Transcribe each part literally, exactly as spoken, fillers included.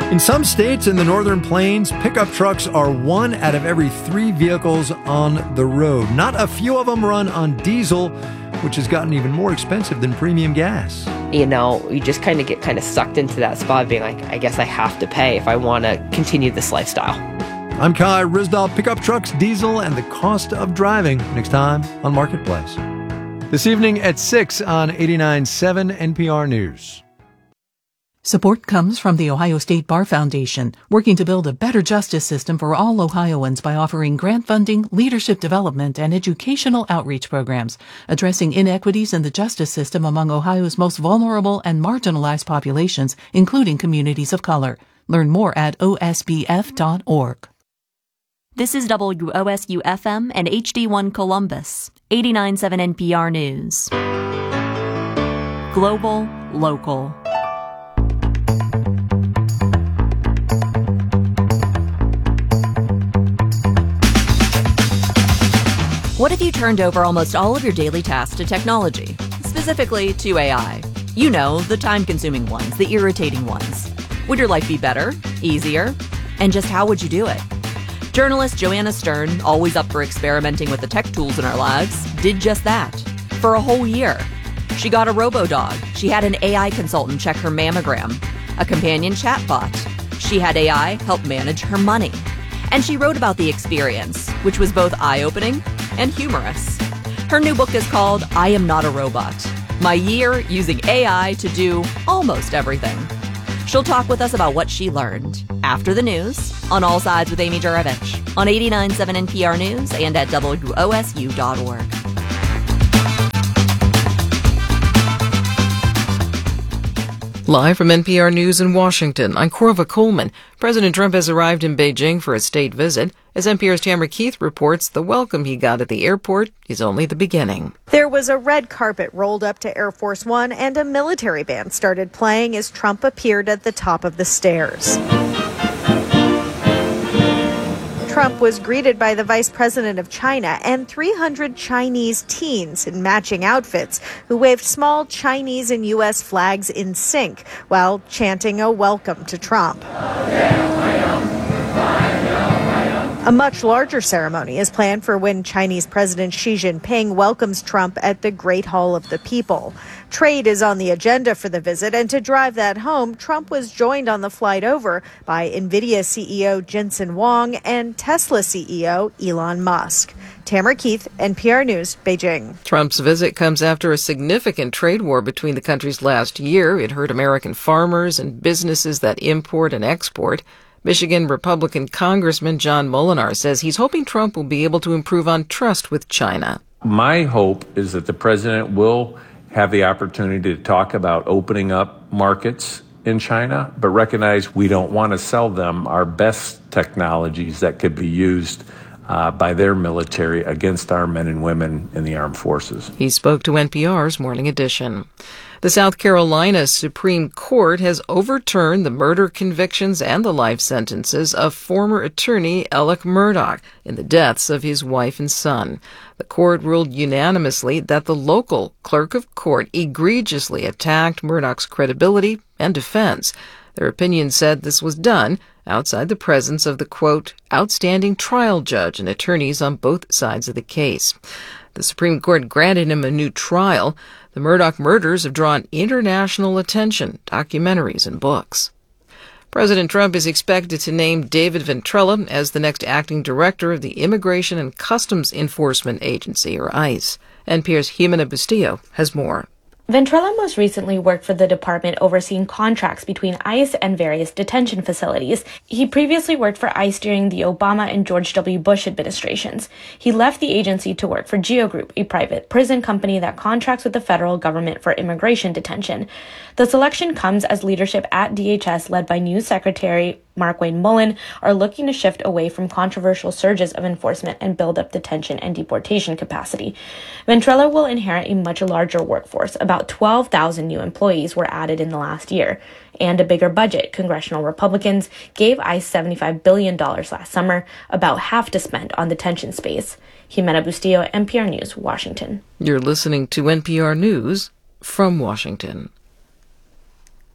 In some states in the northern plains, pickup trucks are one out of every three vehicles on the road. Not a few of them run on diesel, which has gotten even more expensive than premium gas. You know, you just kind of get kind of sucked into that spot of being like, I guess I have to pay if I want to continue this lifestyle. I'm Kai Ryssdal. Pickup trucks, diesel, and the cost of driving next time on Marketplace. This evening at six on eighty-nine point seven N P R News. Support comes from the Ohio State Bar Foundation, working to build a better justice system for all Ohioans by offering grant funding, leadership development, and educational outreach programs, addressing inequities in the justice system among Ohio's most vulnerable and marginalized populations, including communities of color. Learn more at O S B F dot org. This is W O S U F M and H D one Columbus, eighty-nine point seven N P R News. Global, local. What if you turned over almost all of your daily tasks to technology, specifically to A I? You know, the time-consuming ones, the irritating ones. Would your life be better, easier? And just how would you do it? Journalist Joanna Stern, always up for experimenting with the tech tools in our lives, did just that. For a whole year. She got a robo-dog. She had an A I consultant check her mammogram. A companion chatbot. She had A I help manage her money. And she wrote about the experience, which was both eye-opening and humorous. Her new book is called I Am Not a Robot, My Year Using A I to Do Almost Everything. She'll talk with us about what she learned after the news on All Sides with Amy Juravich on eighty-nine point seven N P R News and at W O S U dot org. Live from N P R News in Washington, I'm Corva Coleman. President Trump has arrived in Beijing for a state visit. As N P R's Tamara Keith reports, the welcome he got at the airport is only the beginning. There was a red carpet rolled up to Air Force One, and a military band started playing as Trump appeared at the top of the stairs. Trump was greeted by the vice president of China and three hundred Chinese teens in matching outfits who waved small Chinese and U S flags in sync while chanting a welcome to Trump. A much larger ceremony is planned for when Chinese President Xi Jinping welcomes Trump at the Great Hall of the People. Trade is on the agenda for the visit, and to drive that home, Trump was joined on the flight over by NVIDIA C E O Jensen Huang and Tesla C E O Elon Musk. Tamara Keith, N P R News, Beijing. Trump's visit comes after a significant trade war between the countries last year. It hurt American farmers and businesses that import and export. Michigan Republican Congressman John Molinar says he's hoping Trump will be able to improve on trust with China. My hope is that the president will have the opportunity to talk about opening up markets in China, but recognize we don't want to sell them our best technologies that could be used uh, by their military against our men and women in the armed forces. He spoke to N P R's Morning Edition. The South Carolina Supreme Court has overturned the murder convictions and the life sentences of former attorney Alec Murdaugh in the deaths of his wife and son. The court ruled unanimously that the local clerk of court egregiously attacked Murdaugh's credibility and defense. Their opinion said this was done outside the presence of the, quote, outstanding trial judge and attorneys on both sides of the case. The Supreme Court granted him a new trial. The Murdaugh murders have drawn international attention, documentaries, and books. President Trump is expected to name David Ventrella as the next acting director of the Immigration and Customs Enforcement Agency, or ICE. N P R's Jimena Bustillo has more. Ventrella most recently worked for the department overseeing contracts between ICE and various detention facilities. He previously worked for ICE during the Obama and George W. Bush administrations. He left the agency to work for Geo Group, a private prison company that contracts with the federal government for immigration detention. The selection comes as leadership at D H S, led by new Secretary Markwayne Mullin, are looking to shift away from controversial surges of enforcement and build up detention and deportation capacity. Ventrella will inherit a much larger workforce. About twelve thousand new employees were added in the last year. And a bigger budget. Congressional Republicans gave ICE seventy-five billion dollars last summer, about half to spend on detention space. Jimena Bustillo, N P R News, Washington. You're listening to N P R News from Washington.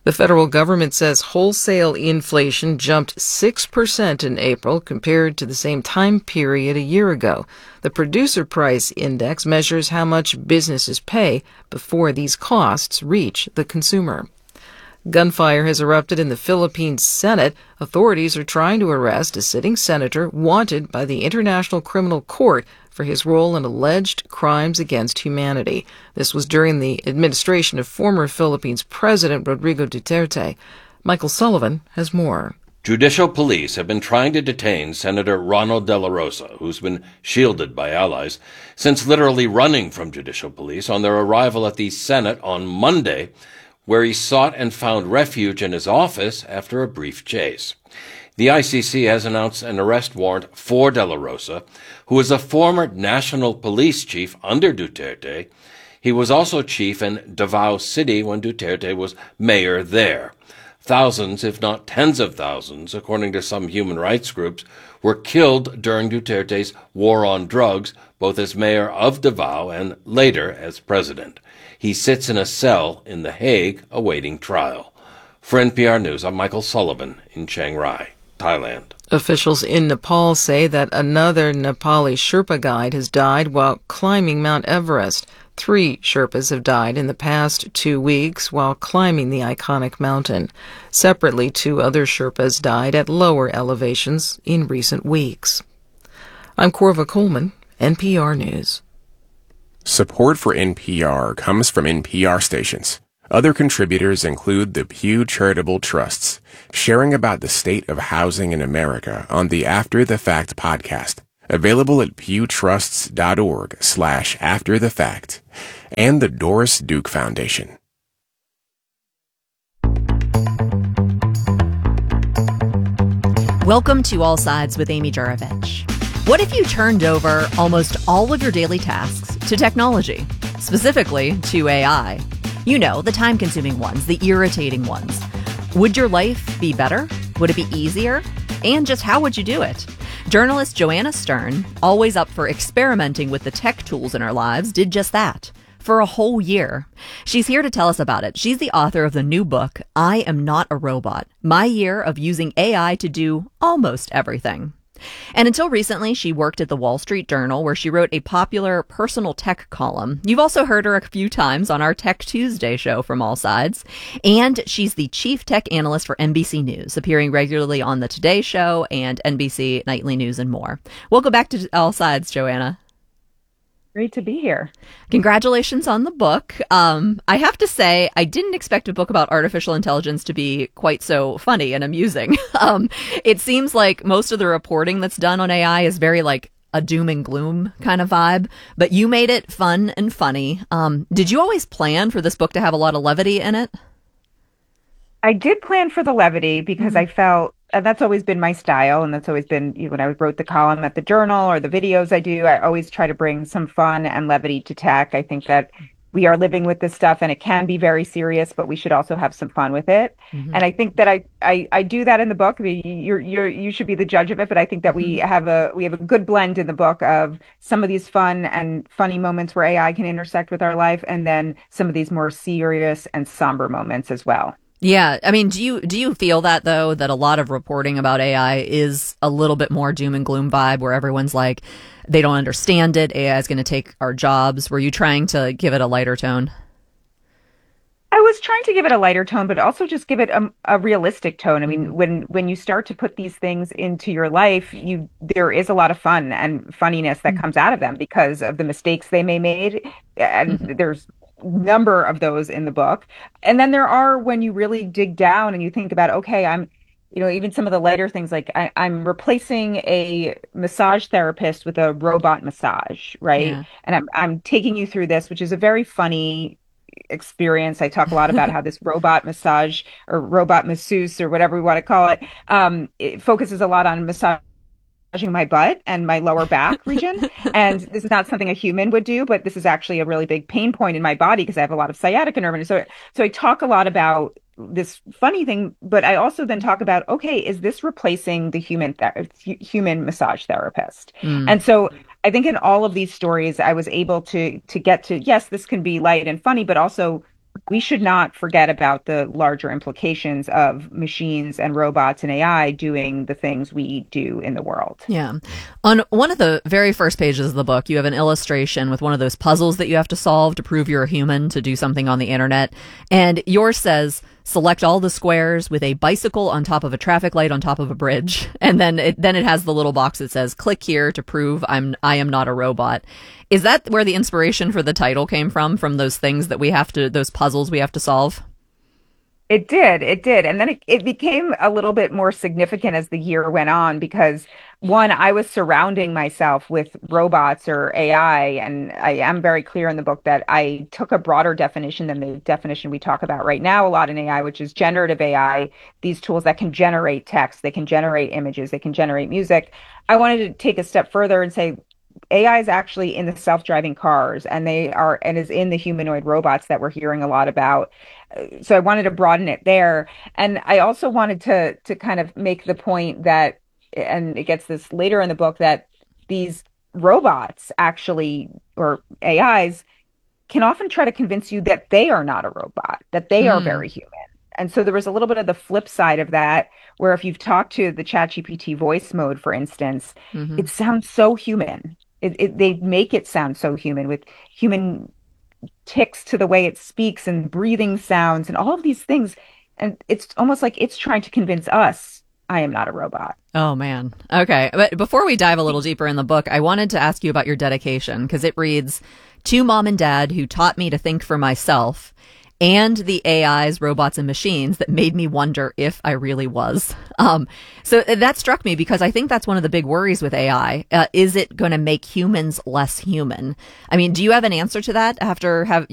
The federal government says wholesale inflation jumped six percent in April compared to the same time period a year ago. The Producer Price Index measures how much businesses pay before these costs reach the consumer. Gunfire has erupted in the Philippine Senate. Authorities are trying to arrest a sitting senator wanted by the International Criminal Court for his role in alleged crimes against humanity. This was during the administration of former Philippines President Rodrigo Duterte. Michael Sullivan has more. Judicial police have been trying to detain Senator Ronald De La Rosa, who's been shielded by allies, since literally running from judicial police on their arrival at the Senate on Monday, where he sought and found refuge in his office after a brief chase. The I C C has announced an arrest warrant for De La Rosa, who is a former national police chief under Duterte. He was also chief in Davao City when Duterte was mayor there. Thousands, if not tens of thousands, according to some human rights groups, were killed during Duterte's war on drugs, both as mayor of Davao and later as president. He sits in a cell in The Hague awaiting trial. For N P R News, I'm Michael Sullivan in Chiang Rai, Thailand. Officials in Nepal say that another Nepali Sherpa guide has died while climbing Mount Everest. Three Sherpas have died in the past two weeks while climbing the iconic mountain. Separately, two other Sherpas died at lower elevations in recent weeks. I'm Corva Coleman, N P R News. Support for N P R comes from N P R stations. Other contributors include the Pew Charitable Trusts, sharing about the state of housing in America on the After the Fact podcast, available at pewtrusts.org slash after the fact, and the Doris Duke Foundation. Welcome to All Sides with Amy Juravich. What if you turned over almost all of your daily tasks to technology, specifically to A I? You know, the time-consuming ones, the irritating ones. Would your life be better? Would it be easier? And just how would you do it? Journalist Joanna Stern, always up for experimenting with the tech tools in our lives, did just that for a whole year. She's here to tell us about it. She's the author of the new book, I Am Not a Robot, My Year of Using A I to Do Almost Everything. And until recently, she worked at the Wall Street Journal, where she wrote a popular personal tech column. You've also heard her a few times on our Tech Tuesday show from All Sides. And she's the chief tech analyst for N B C News, appearing regularly on the Today Show and N B C Nightly News and more. Welcome back to All Sides, Joanna. Great to be here. Congratulations on the book. Um, I have to say, I didn't expect a book about artificial intelligence to be quite so funny and amusing. um, it seems like most of the reporting that's done on A I is very like a doom and gloom kind of vibe, but you made it fun and funny. Um, did you always plan for this book to have a lot of levity in it? I did plan for the levity because mm-hmm. I felt, and that's always been my style, and that's always been, you know, when I wrote the column at the Journal or the videos I do, I always try to bring some fun and levity to tech. I think that we are living with this stuff and it can be very serious, but we should also have some fun with it. Mm-hmm. And I think that I, I, I do that in the book. I mean, you're, you're, you should be the judge of it, but I think that we have a, we have a good blend in the book of some of these fun and funny moments where A I can intersect with our life, and then some of these more serious and somber moments as well. Yeah. I mean, do you do you feel that, though, that a lot of reporting about A I is a little bit more doom and gloom vibe where everyone's like, they don't understand it, A I is going to take our jobs? Were you trying to give it a lighter tone? I was trying to give it a lighter tone, but also just give it a, a realistic tone. I mean, when when you start to put these things into your life, you there is a lot of fun and funniness that mm-hmm. comes out of them because of the mistakes they may made. And mm-hmm. there's number of those in the book. And then there are when you really dig down and you think about, okay, I'm, you know, even some of the lighter things like I, I'm replacing a massage therapist with a robot massage, right? Yeah. And I'm I'm taking you through this, which is a very funny experience. I talk a lot about how this robot massage or robot masseuse or whatever we want to call it, um, it focuses a lot on massage my butt and my lower back region. And this is not something a human would do, but this is actually a really big pain point in my body because I have a lot of sciatica nerve. And so, so I talk a lot about this funny thing, but I also then talk about, okay, is this replacing the human, th- human massage therapist? Mm. And so I think in all of these stories, I was able to, to get to, yes, this can be light and funny, but also we should not forget about the larger implications of machines and robots and A I doing the things we do in the world. Yeah. On one of the very first pages of the book, you have an illustration with one of those puzzles that you have to solve to prove you're a human to do something on the internet. And yours says, select all the squares with a bicycle on top of a traffic light on top of a bridge. And then it, then it has the little box that says, click here to prove I'm, I am not a robot. Is that where the inspiration for the title came from, from those things that we have to, those puzzles we have to solve? It did. It did. And then it, it became a little bit more significant as the year went on because, one, I was surrounding myself with robots or A I. And I am very clear in the book that I took a broader definition than the definition we talk about right now a lot in A I, which is generative A I, these tools that can generate text, they can generate images, they can generate music. I wanted to take a step further and say, A I is actually in the self-driving cars and they are and is in the humanoid robots that we're hearing a lot about. So I wanted to broaden it there. And I also wanted to to kind of make the point that, and it gets this later in the book, that these robots actually, or A Is, can often try to convince you that they are not a robot, that they mm. are very human. And so there was a little bit of the flip side of that, where if you've talked to the ChatGPT voice mode, for instance, mm-hmm. it sounds so human. It, it, they make it sound so human with human ticks to the way it speaks and breathing sounds and all of these things. And it's almost like it's trying to convince us I am not a robot. Oh, man. Okay. But before we dive a little deeper in the book, I wanted to ask you about your dedication, because it reads, to mom and dad who taught me to think for myself, and the A Is, robots, and machines that made me wonder if I really was. Um, so that struck me because I think that's one of the big worries with A I. Uh, is it going to make humans less human? I mean, do you have an answer to that after have